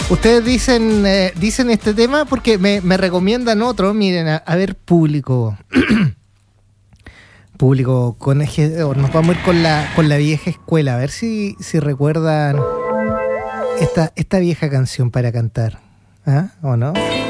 Ustedes dicen este tema porque me recomiendan otro. Miren, a ver, público. Público, nos vamos a ir con la vieja escuela. A ver si recuerdan esta vieja canción para cantar. ¿Ah? ¿O no?